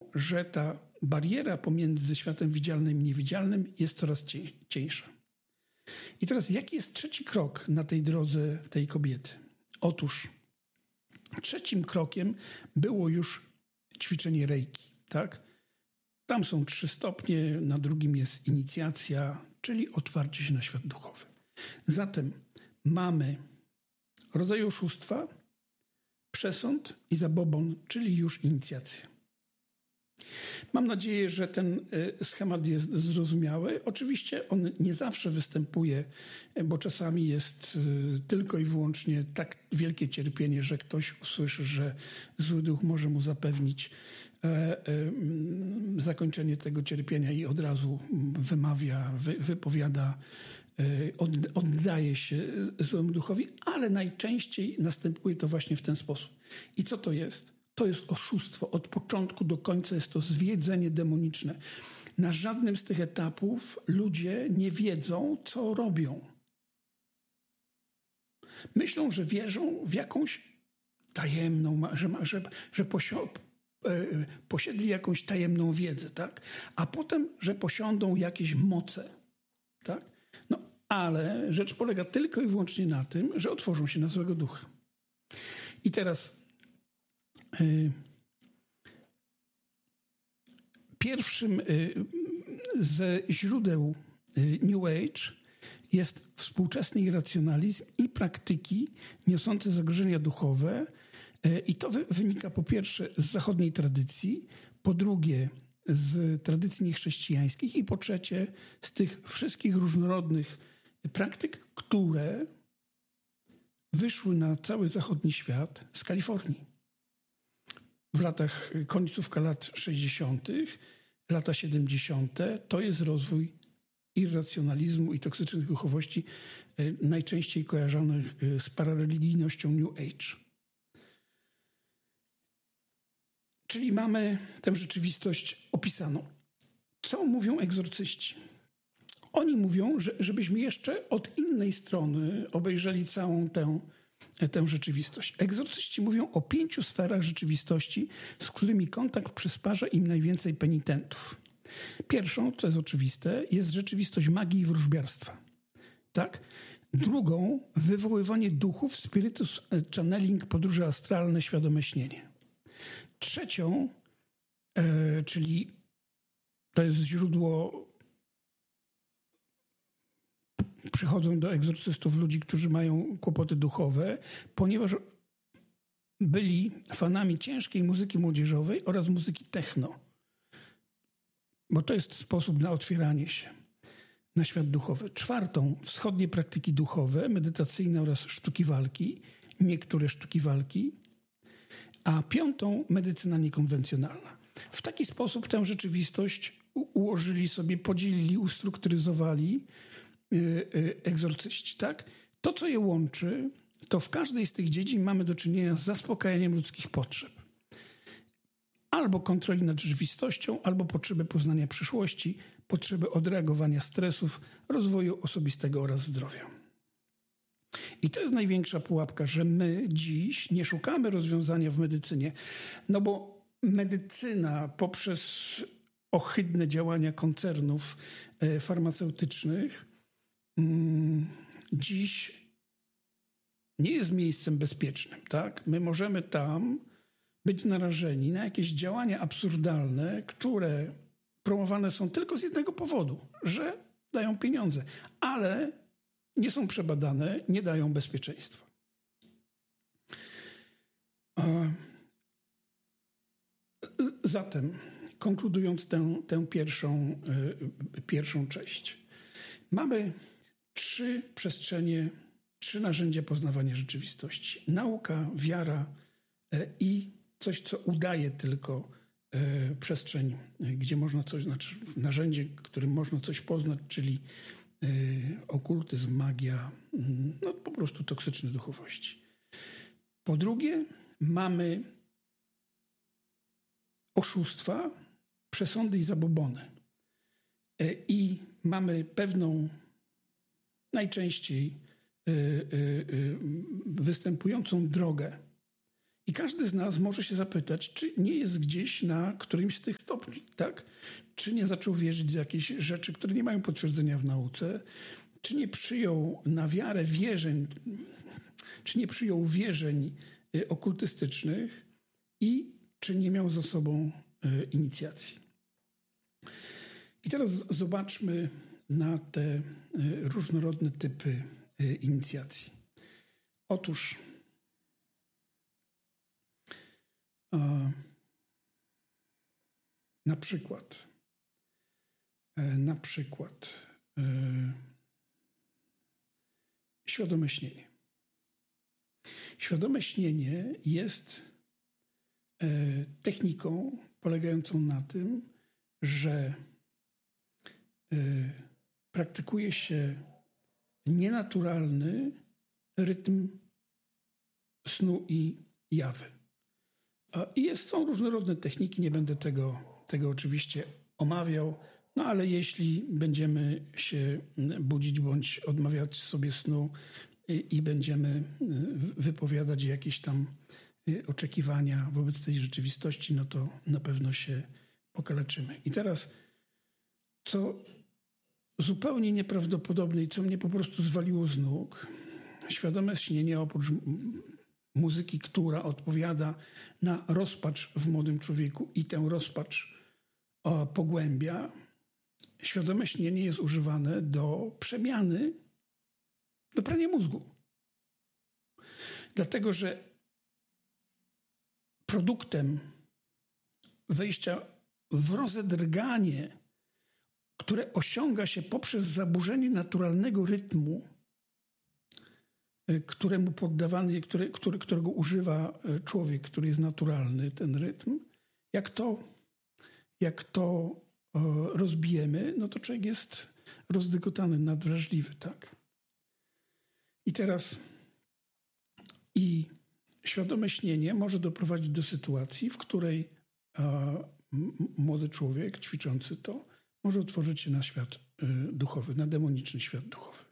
że ta bariera pomiędzy światem widzialnym i niewidzialnym jest coraz cieńsza. I teraz jaki jest trzeci krok na tej drodze tej kobiety? Otóż trzecim krokiem było już ćwiczenie reiki, tak? Tam są 3 stopnie, na drugim jest inicjacja, czyli otwarcie się na świat duchowy. Zatem mamy rodzaj oszustwa, przesąd i zabobon, czyli już inicjację. Mam nadzieję, że ten schemat jest zrozumiały. Oczywiście on nie zawsze występuje, bo czasami jest tylko i wyłącznie tak wielkie cierpienie, że ktoś usłyszy, że zły duch może mu zapewnić zakończenie tego cierpienia i od razu wymawia, wypowiada, oddaje się złemu duchowi, ale najczęściej następuje to właśnie w ten sposób. I co to jest? To jest oszustwo. Od początku do końca jest to zwiedzenie demoniczne. Na żadnym z tych etapów ludzie nie wiedzą, co robią. Myślą, że wierzą w jakąś tajemną, że posiedli jakąś tajemną wiedzę, tak? A potem, że posiądą jakieś moce, tak? No, ale rzecz polega tylko i wyłącznie na tym, że otworzą się na złego ducha. I teraz pierwszym ze źródeł New Age jest współczesny irracjonalizm i praktyki niosące zagrożenia duchowe. I to wynika po pierwsze z zachodniej tradycji, po drugie z tradycji niechrześcijańskich i po trzecie z tych wszystkich różnorodnych praktyk, które wyszły na cały zachodni świat z Kalifornii. W końcówka lat 60., lata 70. to jest rozwój irracjonalizmu i toksycznych duchowości, najczęściej kojarzonych z parareligijnością New Age. Czyli mamy tę rzeczywistość opisaną. Co mówią egzorcyści? Oni mówią, żebyśmy jeszcze od innej strony obejrzeli całą tę rzeczywistość. Egzorcyści mówią o 5 sferach rzeczywistości, z którymi kontakt przysparza im najwięcej penitentów. Pierwszą, co jest oczywiste, jest rzeczywistość magii i wróżbiarstwa. Tak? Drugą, wywoływanie duchów, spiritus channeling, podróże astralne, świadome śnienie. Trzecią, czyli to jest źródło, przychodzą do egzorcystów ludzi, którzy mają kłopoty duchowe, ponieważ byli fanami ciężkiej muzyki młodzieżowej oraz muzyki techno. Bo to jest sposób na otwieranie się na świat duchowy. Czwartą, wschodnie praktyki duchowe, medytacyjne oraz sztuki walki, niektóre sztuki walki. A 5. medycyna niekonwencjonalna. W taki sposób tę rzeczywistość ułożyli sobie, podzielili, ustrukturyzowali egzorcyści. Tak? To, co je łączy, to w każdej z tych dziedzin mamy do czynienia z zaspokajaniem ludzkich potrzeb. Albo kontroli nad rzeczywistością, albo potrzeby poznania przyszłości, potrzeby odreagowania stresów, rozwoju osobistego oraz zdrowia. I to jest największa pułapka, że my dziś nie szukamy rozwiązania w medycynie, no bo medycyna poprzez ohydne działania koncernów farmaceutycznych dziś nie jest miejscem bezpiecznym. Tak? My możemy tam być narażeni na jakieś działania absurdalne, które promowane są tylko z jednego powodu, że dają pieniądze, ale nie są przebadane, nie dają bezpieczeństwa. Zatem, konkludując tę pierwszą część, mamy 3 przestrzenie, 3 narzędzia poznawania rzeczywistości. Nauka, wiara i coś, co udaje tylko przestrzeń, gdzie można coś, znaczy narzędzie, którym można coś poznać, czyli okultyzm, magia, no po prostu toksyczne duchowości. Po drugie, mamy oszustwa, przesądy i zabobony. I mamy pewną, najczęściej występującą drogę. I każdy z nas może się zapytać, czy nie jest gdzieś na którymś z tych stopni, tak? Czy nie zaczął wierzyć w jakieś rzeczy, które nie mają potwierdzenia w nauce, czy nie przyjął na wiarę wierzeń, czy nie przyjął wierzeń okultystycznych i czy nie miał za sobą inicjacji. I teraz zobaczmy na te różnorodne typy inicjacji. Otóż na przykład świadome śnienie. Świadome śnienie jest techniką polegającą na tym, że praktykuje się nienaturalny rytm snu i jawy. I są różnorodne techniki, nie będę tego oczywiście omawiał, no ale jeśli będziemy się budzić bądź odmawiać sobie snu i będziemy wypowiadać jakieś tam oczekiwania wobec tej rzeczywistości, no to na pewno się pokaleczymy. I teraz, co zupełnie nieprawdopodobne i co mnie po prostu zwaliło z nóg, świadome śnienie oprócz muzyki, która odpowiada na rozpacz w młodym człowieku i tę rozpacz pogłębia, świadome śnienie jest używane do przemiany, do prania mózgu. Dlatego, że produktem wejścia w rozedrganie, które osiąga się poprzez zaburzenie naturalnego rytmu, któremu poddawany, którego używa człowiek, który jest naturalny, ten rytm, jak to rozbijemy, no to człowiek jest rozdygotany, nadwrażliwy, tak? I teraz świadome śnienie może doprowadzić do sytuacji, w której młody człowiek ćwiczący to może otworzyć się na świat duchowy, na demoniczny świat duchowy.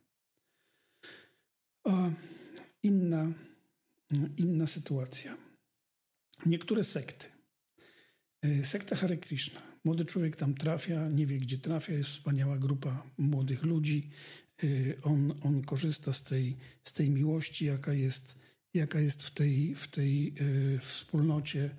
Inna sytuacja. Niektóre sekty. Sekta Hare Krishna. Młody człowiek tam trafia, nie wie gdzie trafia, jest wspaniała grupa młodych ludzi. On korzysta z tej miłości, jaka jest w tej wspólnocie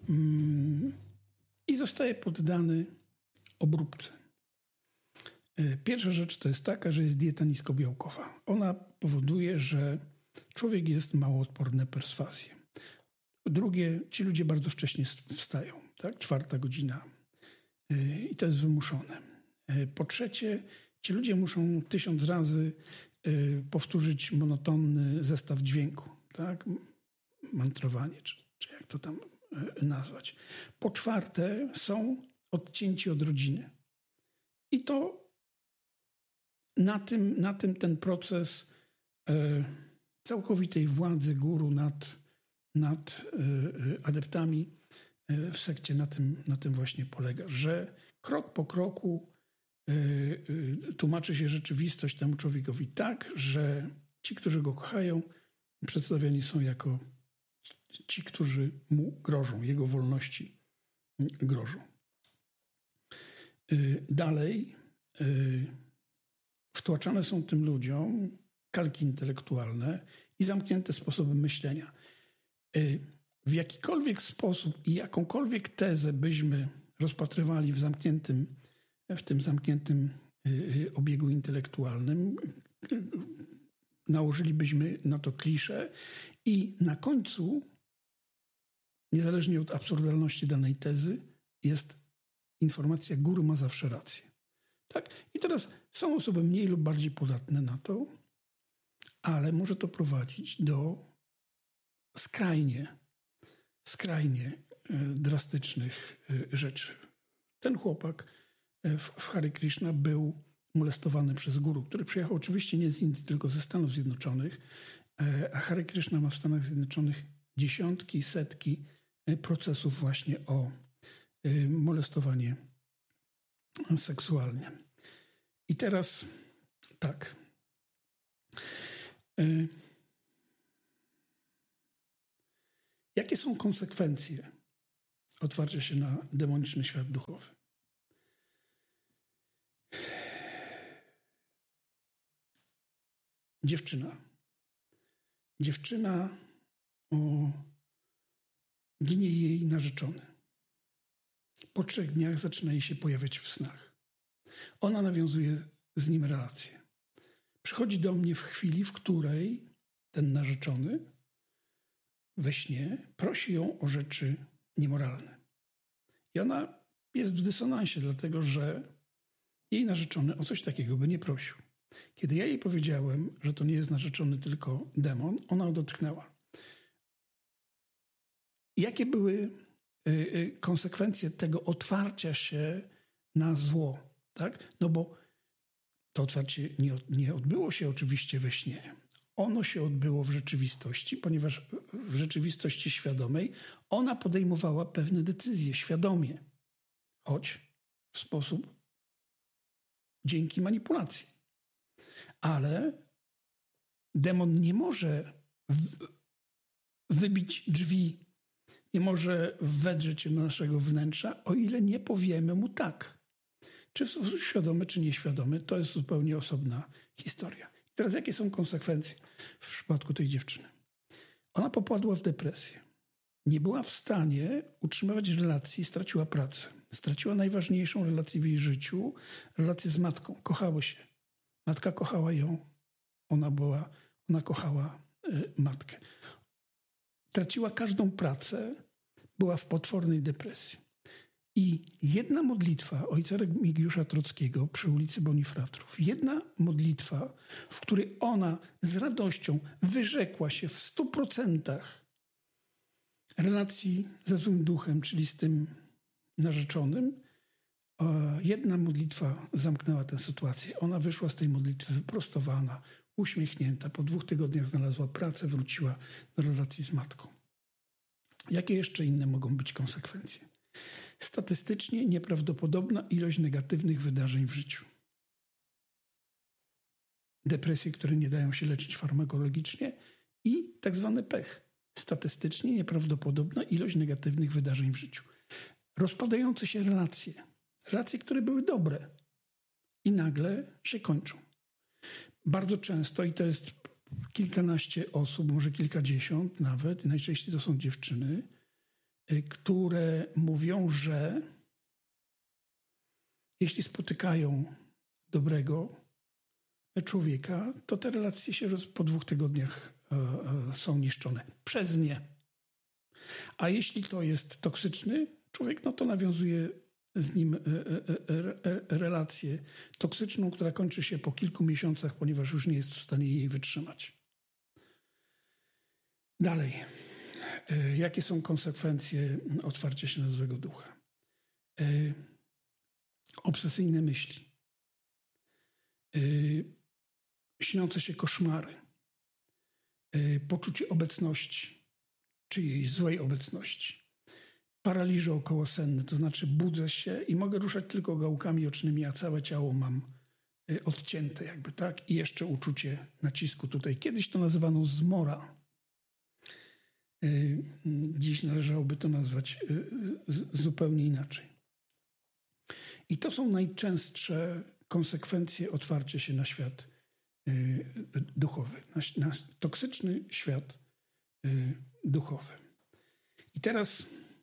i zostaje poddany obróbce. Pierwsza rzecz to jest taka, że jest dieta niskobiałkowa. Ona powoduje, że człowiek jest mało odporny na perswazję. Drugie, ci ludzie bardzo wcześnie wstają, tak? 4 godzina i to jest wymuszone. Po trzecie, ci ludzie muszą 1000 razy powtórzyć monotonny zestaw dźwięku, tak? Mantrowanie, czy jak to tam nazwać. Po czwarte, są odcięci od rodziny. I to na tym ten proces całkowitej władzy guru nad adeptami w sekcie na tym właśnie polega, że krok po kroku tłumaczy się rzeczywistość temu człowiekowi tak, że ci, którzy go kochają, przedstawiani są jako ci, którzy mu grożą, jego wolności grożą. Dalej wtłaczane są tym ludziom kalki intelektualne i zamknięte sposoby myślenia. W jakikolwiek sposób i jakąkolwiek tezę byśmy rozpatrywali w tym zamkniętym obiegu intelektualnym, nałożylibyśmy na to kliszę i na końcu, niezależnie od absurdalności danej tezy, jest informacja: guru ma zawsze rację. Tak? I teraz są osoby mniej lub bardziej podatne na to, ale może to prowadzić do skrajnie drastycznych rzeczy. Ten chłopak w Hare Krishna był molestowany przez guru, który przyjechał oczywiście nie z Indii, tylko ze Stanów Zjednoczonych, a Hare Krishna ma w Stanach Zjednoczonych dziesiątki, setki procesów właśnie o molestowanie seksualne. I teraz tak. Jakie są konsekwencje otwarcia się na demoniczny świat duchowy? Dziewczyna ginie jej narzeczony. Po 3 dniach zaczyna jej się pojawiać w snach. Ona nawiązuje z nim relację. Przychodzi do mnie w chwili, w której ten narzeczony we śnie prosi ją o rzeczy niemoralne. I ona jest w dysonansie, dlatego że jej narzeczony o coś takiego by nie prosił. Kiedy ja jej powiedziałem, że to nie jest narzeczony, tylko demon, ona odetchnęła. Jakie były konsekwencje tego otwarcia się na zło? Tak? No bo to otwarcie nie odbyło się oczywiście we śnie. Ono się odbyło w rzeczywistości, ponieważ w rzeczywistości świadomej ona podejmowała pewne decyzje świadomie, choć w sposób dzięki manipulacji. Ale demon nie może wybić drzwi, nie może wedrzeć się do naszego wnętrza, o ile nie powiemy mu tak. Czy w sposób świadomy, czy nieświadomy, to jest zupełnie osobna historia. I teraz jakie są konsekwencje w przypadku tej dziewczyny? Ona popadła w depresję. Nie była w stanie utrzymywać relacji, straciła pracę. Straciła najważniejszą relację w jej życiu, relację z matką. Kochały się. Matka kochała ją. Ona kochała matkę. Traciła każdą pracę, była w potwornej depresji. I jedna modlitwa ojca Remigiusza Trockiego przy ulicy Bonifratrów, jedna modlitwa, w której ona z radością wyrzekła się w 100% relacji ze złym duchem, czyli z tym narzeczonym, jedna modlitwa zamknęła tę sytuację. Ona wyszła z tej modlitwy wyprostowana, uśmiechnięta. Po 2 tygodniach znalazła pracę, wróciła do relacji z matką. Jakie jeszcze inne mogą być konsekwencje? Statystycznie nieprawdopodobna ilość negatywnych wydarzeń w życiu. Depresje, które nie dają się leczyć farmakologicznie i tak zwany pech. Statystycznie nieprawdopodobna ilość negatywnych wydarzeń w życiu. Rozpadające się relacje, które były dobre i nagle się kończą. Bardzo często, i to jest kilkanaście osób, może kilkadziesiąt nawet, i najczęściej to są dziewczyny, które mówią, że jeśli spotykają dobrego człowieka, to te relacje się po 2 tygodniach są niszczone przez nie. A jeśli to jest toksyczny człowiek, no to nawiązuje z nim relację toksyczną, która kończy się po kilku miesiącach, ponieważ już nie jest w stanie jej wytrzymać. Dalej. Jakie są konsekwencje otwarcia się na złego ducha? Obsesyjne myśli. Śniące się koszmary. Poczucie obecności, czyjejś złej obecności. Paraliże okołosenne, to znaczy budzę się i mogę ruszać tylko gałkami ocznymi, a całe ciało mam odcięte jakby, tak? I jeszcze uczucie nacisku tutaj. Kiedyś to nazywano zmora. Dziś należałoby to nazwać zupełnie inaczej. I to są najczęstsze konsekwencje otwarcia się na świat duchowy, na toksyczny świat duchowy. I teraz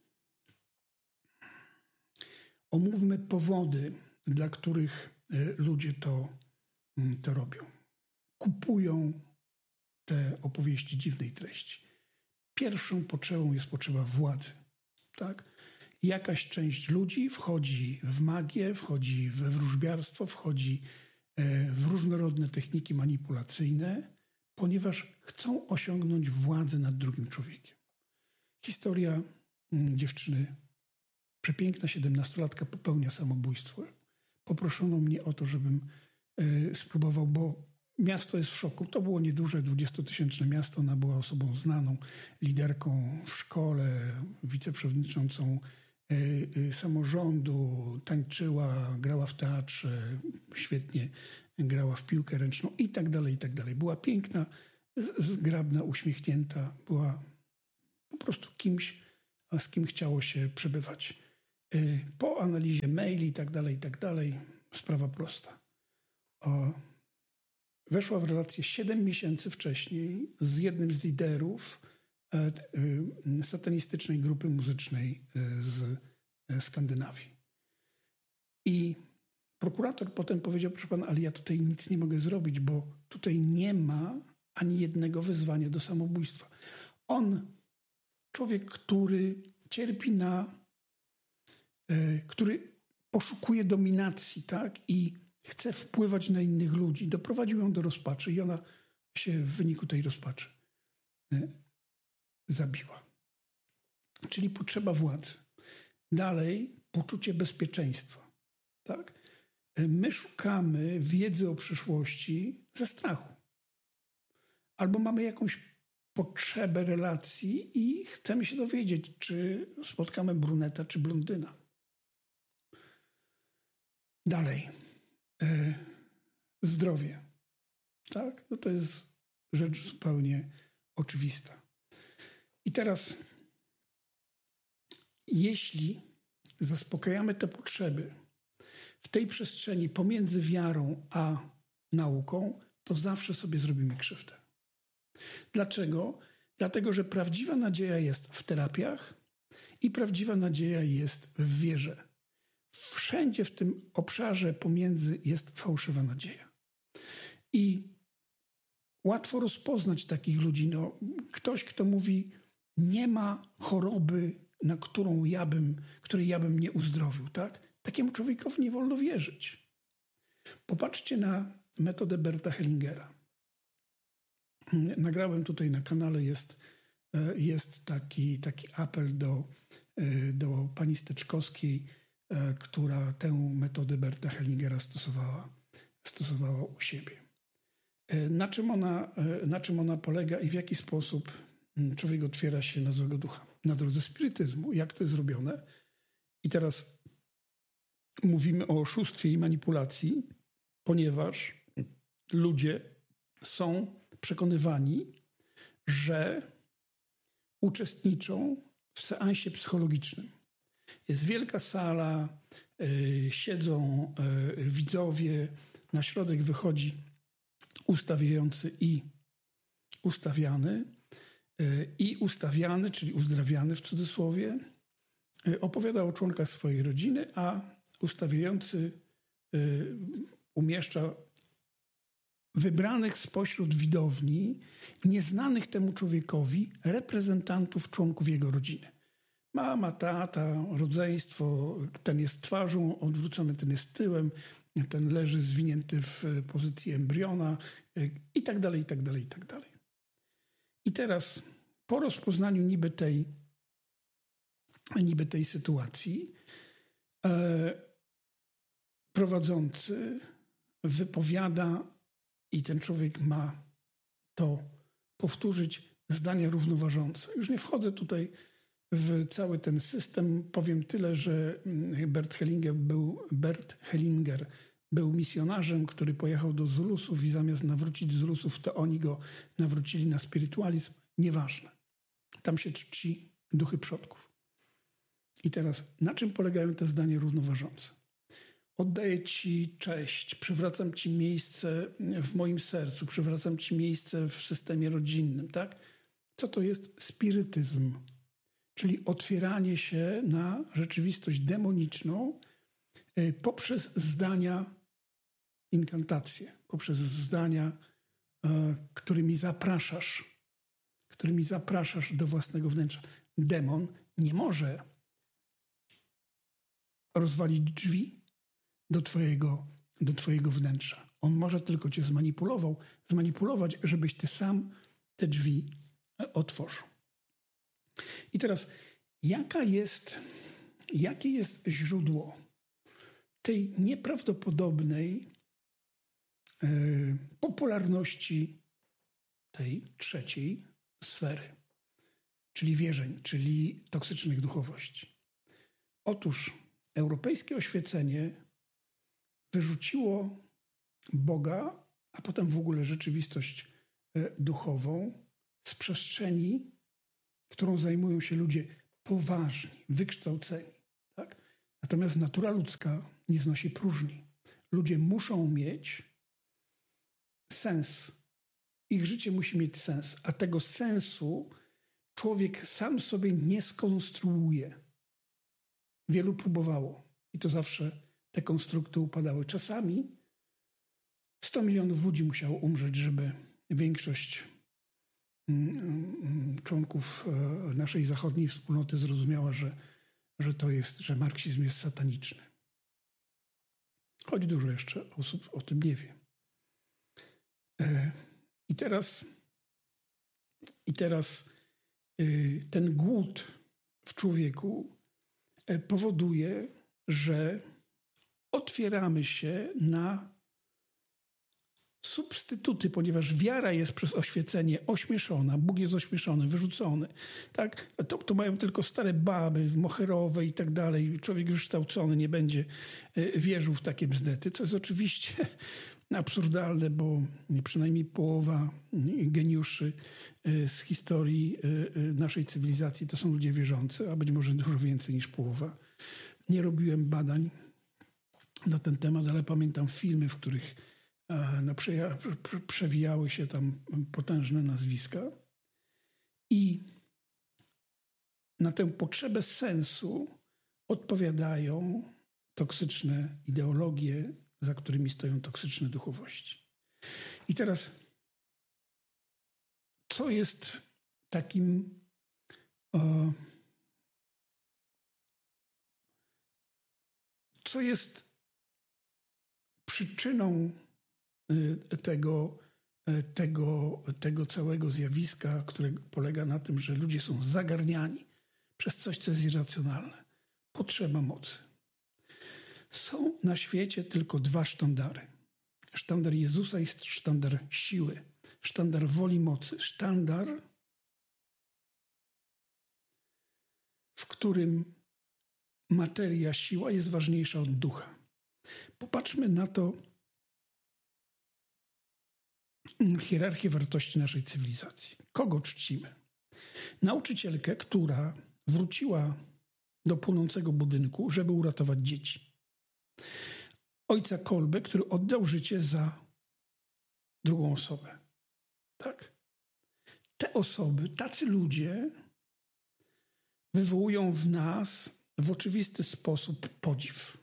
omówmy powody, dla których ludzie to robią. Kupują te opowieści dziwnej treści. Pierwszą potrzebą jest potrzeba władzy. Tak? Jakaś część ludzi wchodzi w magię, wchodzi we wróżbiarstwo, wchodzi w różnorodne techniki manipulacyjne, ponieważ chcą osiągnąć władzę nad drugim człowiekiem. Historia dziewczyny, przepiękna 17-latka, popełnia samobójstwo. Poproszono mnie o to, żebym spróbował, bo miasto jest w szoku. To było nieduże, 20-tysięczne miasto. Ona była osobą znaną, liderką w szkole, wiceprzewodniczącą samorządu, tańczyła, grała w teatrze, świetnie grała w piłkę ręczną i tak dalej, i tak dalej. Była piękna, zgrabna, uśmiechnięta, była Po prostu kimś, z kim chciało się przebywać. Po analizie maili i tak dalej, sprawa prosta. Weszła w relację 7 miesięcy wcześniej z jednym z liderów satanistycznej grupy muzycznej z Skandynawii. I prokurator potem powiedział, proszę pana, ale ja tutaj nic nie mogę zrobić, bo tutaj nie ma ani jednego wezwania do samobójstwa. On, człowiek, który cierpi który poszukuje dominacji, tak? I chce wpływać na innych ludzi. Doprowadził ją do rozpaczy i ona się w wyniku tej rozpaczy zabiła. Czyli potrzeba władzy. Dalej poczucie bezpieczeństwa. Tak? My szukamy wiedzy o przyszłości ze strachu. Albo mamy jakąś potrzebę relacji i chcemy się dowiedzieć, czy spotkamy bruneta, czy blondyna. Dalej. Zdrowie. Tak? No to jest rzecz zupełnie oczywista. I teraz, jeśli zaspokajamy te potrzeby w tej przestrzeni pomiędzy wiarą a nauką, to zawsze sobie zrobimy krzywdę. Dlaczego? Dlatego, że prawdziwa nadzieja jest w terapiach i prawdziwa nadzieja jest w wierze. Wszędzie w tym obszarze pomiędzy jest fałszywa nadzieja. I łatwo rozpoznać takich ludzi. No, ktoś, kto mówi, nie ma choroby, na której ja bym nie uzdrowił. Tak? Takiemu człowiekowi nie wolno wierzyć. Popatrzcie na metodę Berta Hellingera. Nagrałem tutaj na kanale, jest taki apel do pani Steczkowskiej, która tę metodę Berta Hellingera stosowała u siebie. Na czym ona polega i w jaki sposób człowiek otwiera się na złego ducha? Na drodze spirytyzmu. Jak to jest zrobione? I teraz mówimy o oszustwie i manipulacji, ponieważ ludzie są przekonywani, że uczestniczą w seansie psychologicznym. Jest wielka sala, siedzą widzowie, na środek wychodzi ustawiający i ustawiany, czyli uzdrawiany w cudzysłowie, opowiada o członkach swojej rodziny, a ustawiający umieszcza wybranych spośród widowni, nieznanych temu człowiekowi, reprezentantów członków jego rodziny. Mama, tata, rodzeństwo, ten jest twarzą odwrócony, ten jest tyłem, ten leży zwinięty w pozycji embriona i tak dalej, i tak dalej, i tak dalej. I teraz po rozpoznaniu niby tej sytuacji prowadzący wypowiada i ten człowiek ma to powtórzyć zdania równoważące. Już nie wchodzę tutaj w cały ten system. Powiem tyle, że Bert Hellinger był misjonarzem, który pojechał do Zulusów i zamiast nawrócić Zulusów, to oni go nawrócili na spirytualizm. Nieważne. Tam się czci duchy przodków. I teraz, na czym polegają te zdania równoważące? Oddaję Ci cześć, przywracam Ci miejsce w moim sercu, przywracam Ci miejsce w systemie rodzinnym, tak? Co to jest spirytyzm? Czyli otwieranie się na rzeczywistość demoniczną poprzez zdania, inkantacje, poprzez zdania, którymi zapraszasz do własnego wnętrza. Demon nie może rozwalić drzwi do twojego wnętrza. On może tylko cię zmanipulować, żebyś ty sam te drzwi otworzył. I teraz, jakie jest źródło tej nieprawdopodobnej popularności tej trzeciej sfery, czyli wierzeń, czyli toksycznych duchowości? Otóż europejskie oświecenie wyrzuciło Boga, a potem w ogóle rzeczywistość duchową z przestrzeni, którą zajmują się ludzie poważni, wykształceni. Tak? Natomiast natura ludzka nie znosi próżni. Ludzie muszą mieć sens. Ich życie musi mieć sens, a tego sensu człowiek sam sobie nie skonstruuje. Wielu próbowało i to zawsze te konstrukty upadały. Czasami 100 milionów ludzi musiało umrzeć, żeby większość członków naszej zachodniej wspólnoty zrozumiała, że marksizm jest sataniczny. Choć dużo jeszcze osób o tym nie wie. I teraz ten głód w człowieku powoduje, że otwieramy się na substytuty, ponieważ wiara jest przez oświecenie ośmieszona, Bóg jest ośmieszony, wyrzucony. Tak? To mają tylko stare baby moherowe i tak dalej. Człowiek wykształcony nie będzie wierzył w takie bzdety, co jest oczywiście absurdalne, bo przynajmniej połowa geniuszy z historii naszej cywilizacji to są ludzie wierzący, a być może dużo więcej niż połowa. Nie robiłem badań na ten temat, ale pamiętam filmy, w których przewijały się tam potężne nazwiska. I na tę potrzebę sensu odpowiadają toksyczne ideologie, za którymi stoją toksyczne duchowości. I teraz, co jest takim co jest przyczyną tego całego zjawiska, które polega na tym, że ludzie są zagarniani przez coś, co jest irracjonalne. Potrzeba mocy. Są na świecie tylko dwa sztandary. Sztandar Jezusa i sztandar siły. Sztandar woli mocy. Sztandar, w którym materia, siła jest ważniejsza od ducha. Popatrzmy na to hierarchię wartości naszej cywilizacji. Kogo czcimy? Nauczycielkę, która wróciła do płonącego budynku, żeby uratować dzieci. Ojca Kolbę, który oddał życie za drugą osobę. Tak? Te osoby, tacy ludzie wywołują w nas w oczywisty sposób podziw.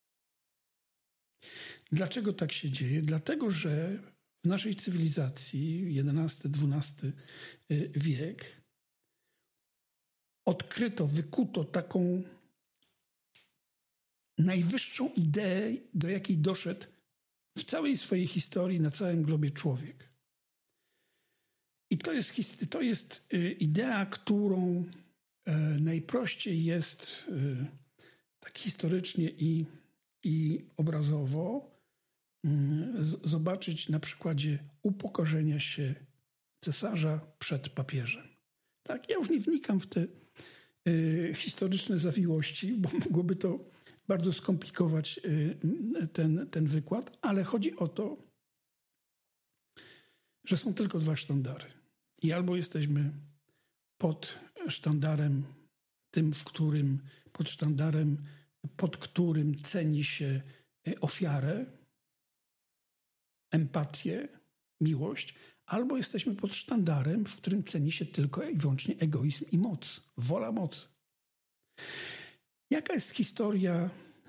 Dlaczego tak się dzieje? Dlatego, że w naszej cywilizacji XI-XII wiek odkryto, wykuto taką najwyższą ideę, do jakiej doszedł w całej swojej historii na całym globie człowiek. I to jest idea, którą najprościej jest tak historycznie i obrazowo zobaczyć na przykładzie upokorzenia się cesarza przed papieżem. Tak, ja już nie wnikam w te historyczne zawiłości, bo mogłoby to bardzo skomplikować ten wykład, ale chodzi o to, że są tylko dwa sztandary. I albo jesteśmy pod sztandarem tym, pod którym ceni się ofiarę, empatię, miłość, albo jesteśmy pod sztandarem, w którym ceni się tylko i wyłącznie egoizm i moc, wola mocy. Jaka jest historia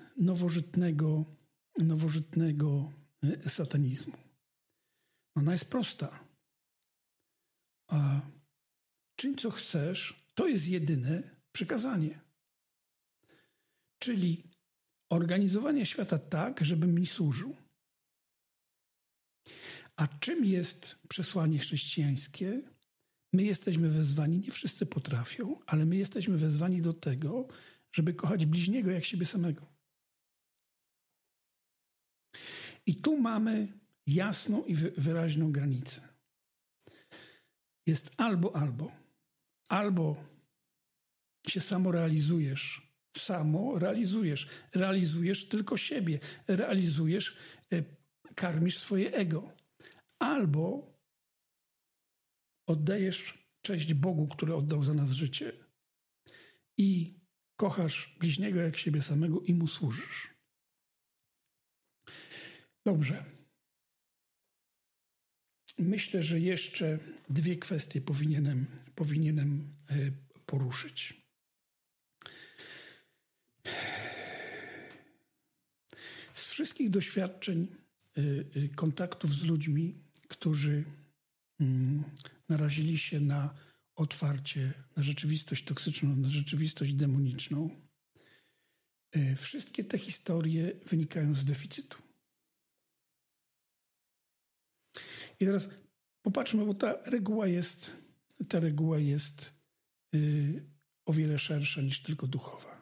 nowożytnego satanizmu? Ona jest prosta. Czyń co chcesz, to jest jedyne przykazanie. Czyli organizowanie świata tak, żeby mi służył. A czym jest przesłanie chrześcijańskie? My jesteśmy wezwani, nie wszyscy potrafią, ale my jesteśmy wezwani do tego, żeby kochać bliźniego jak siebie samego. I tu mamy jasną i wyraźną granicę. Jest albo. Albo się realizujesz tylko siebie, karmisz swoje ego. Albo oddajesz cześć Bogu, który oddał za nas życie i kochasz bliźniego jak siebie samego i mu służysz. Dobrze. Myślę, że jeszcze 2 kwestie powinienem poruszyć. Z wszystkich doświadczeń, kontaktów z ludźmi, którzy narazili się na otwarcie, na rzeczywistość toksyczną, na rzeczywistość demoniczną, wszystkie te historie wynikają z deficytu. I teraz popatrzmy, bo ta reguła jest o wiele szersza niż tylko duchowa.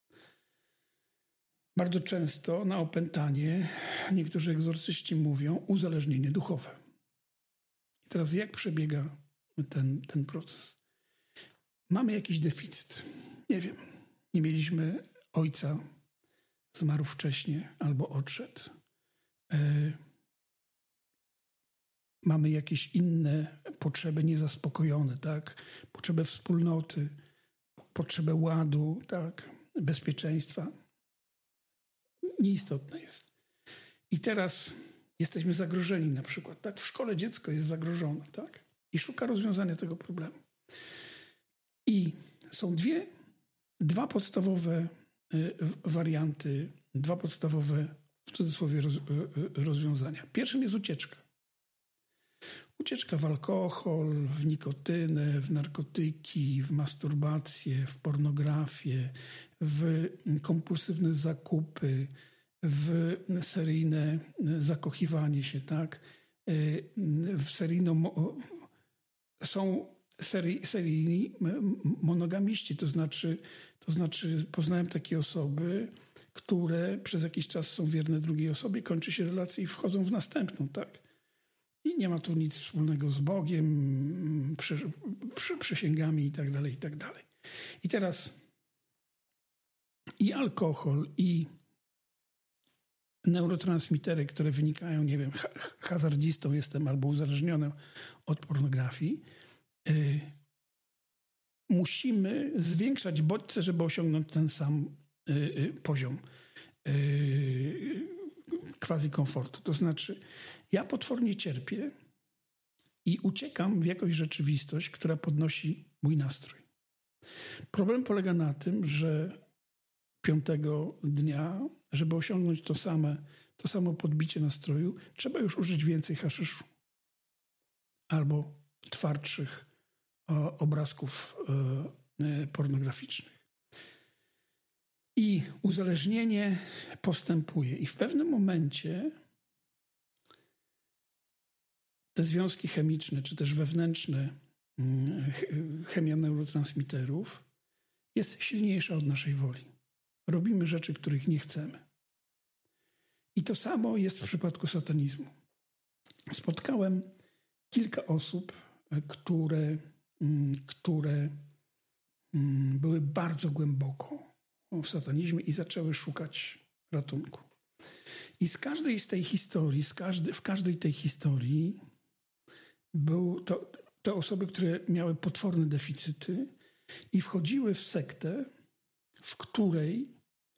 Bardzo często na opętanie niektórzy egzorcyści mówią uzależnienie duchowe. I teraz jak przebiega ten proces? Mamy jakiś deficyt. Nie wiem, nie mieliśmy ojca, zmarł wcześnie albo odszedł. Mamy jakieś inne potrzeby niezaspokojone, tak? Potrzebę wspólnoty, potrzebę ładu, tak? Bezpieczeństwa. Nieistotne jest. I teraz jesteśmy zagrożeni na przykład, tak? W szkole dziecko jest zagrożone, tak? I szuka rozwiązania tego problemu. I są dwa podstawowe warianty, 2 podstawowe, w cudzysłowie, rozwiązania. Pierwszym jest ucieczka. Ucieczka w alkohol, w nikotynę, w narkotyki, w masturbację, w pornografię, w kompulsywne zakupy, w seryjne zakochiwanie się, tak? W są seryjni monogamiści, to znaczy poznałem takie osoby, które przez jakiś czas są wierne drugiej osobie, kończy się relacja i wchodzą w następną, tak? I nie ma tu nic wspólnego z Bogiem, przysięgami i tak dalej, i tak dalej. I teraz i alkohol, i neurotransmitery, które wynikają, nie wiem, hazardzistą jestem albo uzależniony od pornografii, musimy zwiększać bodźce, żeby osiągnąć ten sam poziom quasi komfortu. To znaczy, ja potwornie cierpię i uciekam w jakąś rzeczywistość, która podnosi mój nastrój. Problem polega na tym, że 5. dnia, żeby osiągnąć to samo podbicie nastroju, trzeba już użyć więcej haszyszu albo twardszych obrazków pornograficznych. I uzależnienie postępuje. I w pewnym momencie te związki chemiczne, czy też wewnętrzne chemia neurotransmiterów jest silniejsza od naszej woli. Robimy rzeczy, których nie chcemy. I to samo jest w przypadku satanizmu. Spotkałem kilka osób, które były bardzo głęboko w satanizmie i zaczęły szukać ratunku. I z każdej z tej historii, w każdej tej historii były to osoby, które miały potworne deficyty i wchodziły w sektę, w której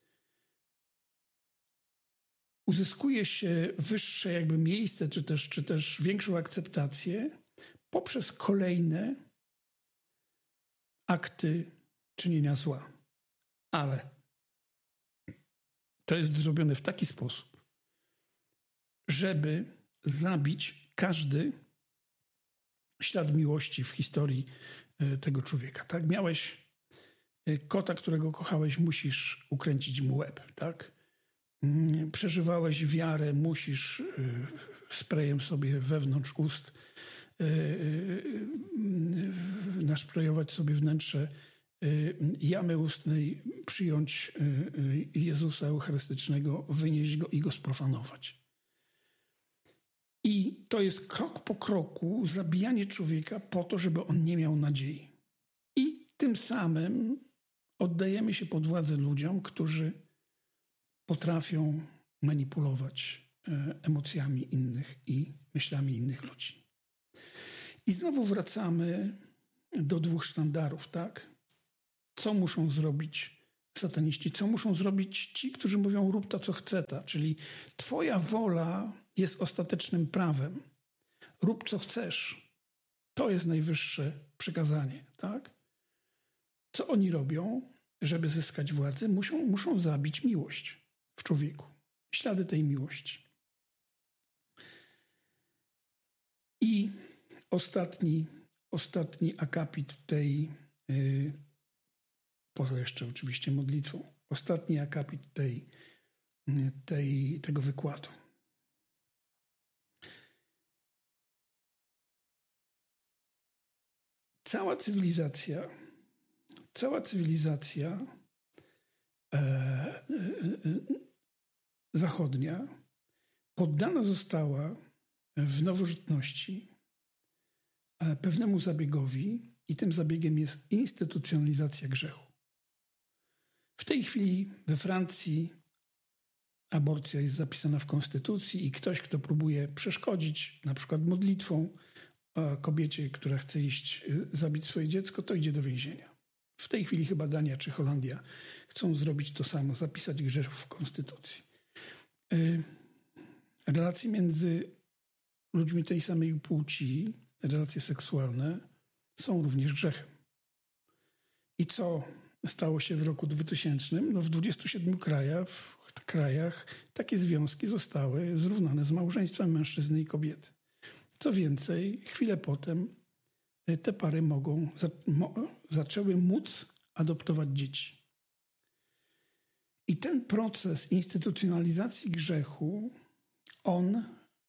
uzyskuje się wyższe jakby miejsce, czy też większą akceptację poprzez kolejne akty czynienia zła. Ale to jest zrobione w taki sposób, żeby zabić każdy ślad miłości w historii tego człowieka. Tak? Miałeś kota, którego kochałeś, musisz ukręcić mu łeb. Tak? Przeżywałeś wiarę, musisz sprayem sobie wewnątrz ust naszprejować sobie wnętrze jamy ustnej, przyjąć Jezusa Eucharystycznego, wynieść Go i Go sprofanować. I to jest krok po kroku zabijanie człowieka po to, żeby on nie miał nadziei. I tym samym oddajemy się pod władzę ludziom, którzy potrafią manipulować emocjami innych i myślami innych ludzi. I znowu wracamy do dwóch sztandarów, tak? Co muszą zrobić sataniści? Co muszą zrobić ci, którzy mówią rób to, co chce ta? Czyli twoja wola jest ostatecznym prawem. Rób, co chcesz. To jest najwyższe przykazanie, tak? Co oni robią, żeby zyskać władzę? Muszą zabić miłość w człowieku. Ślady tej miłości. I ostatni akapit tej, poza jeszcze oczywiście modlitwą, ostatni akapit tego wykładu. Cała cywilizacja zachodnia poddana została w nowożytności pewnemu zabiegowi i tym zabiegiem jest instytucjonalizacja grzechu. W tej chwili we Francji aborcja jest zapisana w konstytucji i ktoś, kto próbuje przeszkodzić na przykład modlitwą kobiecie, która chce iść zabić swoje dziecko, to idzie do więzienia. W tej chwili chyba Dania czy Holandia chcą zrobić to samo, zapisać grzech w konstytucji. Relacje między ludźmi tej samej płci, relacje seksualne są również grzechem. I co stało się w roku 2000? No w 27 krajach takie związki zostały zrównane z małżeństwem mężczyzny i kobiety. Co więcej, chwilę potem te pary zaczęły móc adoptować dzieci. I ten proces instytucjonalizacji grzechu, on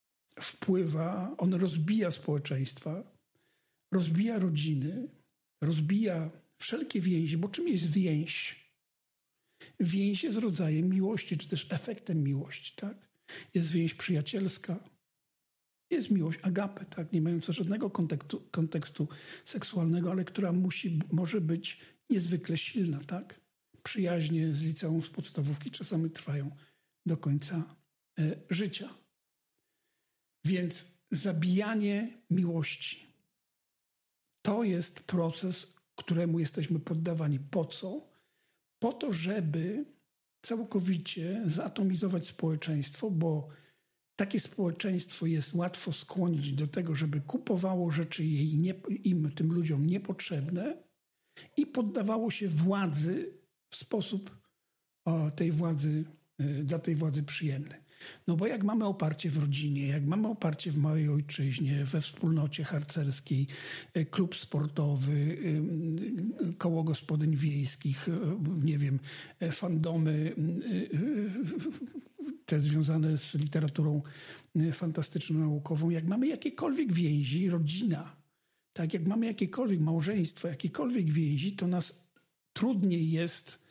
rozbija społeczeństwa, rozbija rodziny, rozbija wszelkie więzi, bo czym jest więź? Więź jest rodzajem miłości, czy też efektem miłości, tak? Jest więź przyjacielska, jest miłość agape, tak? Nie mająca żadnego kontekstu seksualnego, ale która może być niezwykle silna, tak? Przyjaźnie z liceum, z podstawówki czasami trwają do końca życia. Więc zabijanie miłości to jest proces, któremu jesteśmy poddawani. Po co? Po to, żeby całkowicie zaatomizować społeczeństwo, bo takie społeczeństwo jest łatwo skłonić do tego, żeby kupowało rzeczy tym ludziom niepotrzebne i poddawało się władzy w sposób dla tej władzy przyjemny. No bo jak mamy oparcie w rodzinie, jak mamy oparcie w małej ojczyźnie, we wspólnocie harcerskiej, klub sportowy, koło gospodyń wiejskich, nie wiem, fandomy, te związane z literaturą fantastyczną, naukową, jak mamy jakiekolwiek więzi, rodzina, tak, jak mamy jakiekolwiek małżeństwo, jakiekolwiek więzi, to nas trudniej jest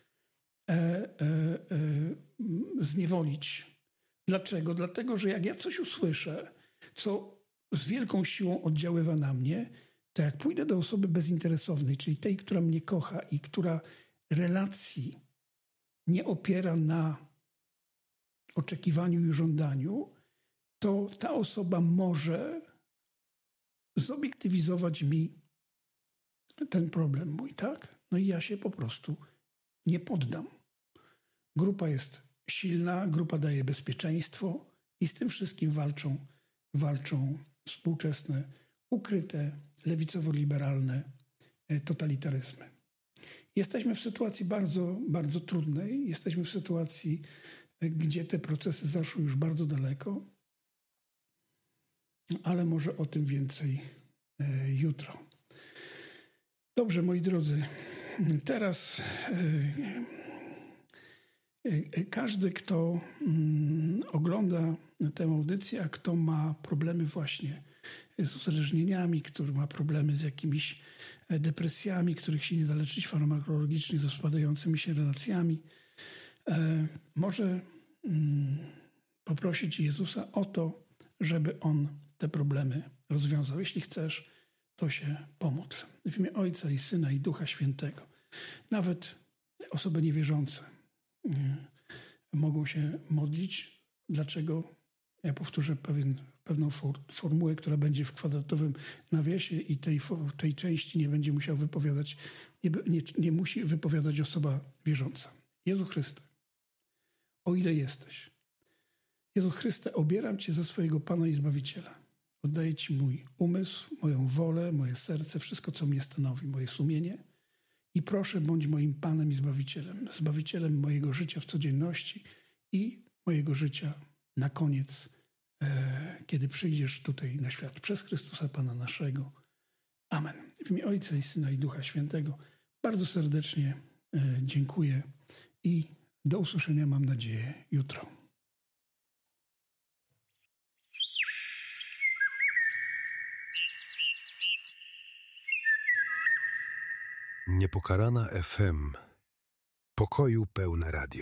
zniewolić. Dlaczego? Dlatego, że jak ja coś usłyszę, co z wielką siłą oddziaływa na mnie, to jak pójdę do osoby bezinteresownej, czyli tej, która mnie kocha i która relacji nie opiera na oczekiwaniu i żądaniu, to ta osoba może zobiektywizować mi ten problem mój, tak? No i ja się po prostu nie poddam. Grupa jest silna, grupa daje bezpieczeństwo i z tym wszystkim walczą współczesne, ukryte, lewicowo-liberalne totalitaryzmy. Jesteśmy w sytuacji bardzo, bardzo trudnej. Jesteśmy w sytuacji, gdzie te procesy zaszły już bardzo daleko, ale może o tym więcej jutro. Dobrze, moi drodzy, teraz każdy, kto ogląda tę audycję, a kto ma problemy właśnie z uzależnieniami, który ma problemy z jakimiś depresjami, których się nie da leczyć farmakologicznie, ze spadającymi się relacjami, może poprosić Jezusa o to, żeby On te problemy rozwiązał. Jeśli chcesz, to się pomóc. W imię Ojca i Syna i Ducha Świętego. Nawet osoby niewierzące mogą się modlić. Dlaczego? Ja powtórzę pewną formułę, która będzie w kwadratowym nawiasie i tej części nie będzie musiał wypowiadać, nie musi wypowiadać osoba wierząca. Jezu Chryste, o ile jesteś. Jezu Chryste, obieram Cię za swojego Pana i Zbawiciela. Oddaję Ci mój umysł, moją wolę, moje serce, wszystko, co mnie stanowi, moje sumienie i proszę, bądź moim Panem i Zbawicielem mojego życia w codzienności i mojego życia na koniec, kiedy przyjdziesz tutaj na świat przez Chrystusa Pana naszego. Amen. W imię Ojca i Syna i Ducha Świętego bardzo serdecznie dziękuję i do usłyszenia, mam nadzieję, jutro. Niepokalana FM. Pokoju pełne radio.